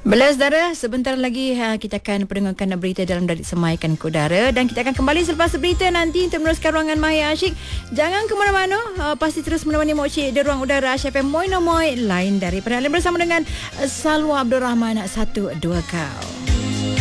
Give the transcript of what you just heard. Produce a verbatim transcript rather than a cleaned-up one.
Belas saudara, sebentar lagi ha, kita akan pendengarkan berita dalam Dalit Semaikan ke Udara, dan kita akan kembali selepas berita nanti untuk meneruskan ruangan Mahir Asyik. Jangan ke mana-mana, uh, pasti terus menemani Mok Cik di ruang udara Asy F M Moi No Moi lain daripada lain bersama dengan Salwa Abdul Rahman satu dua kau.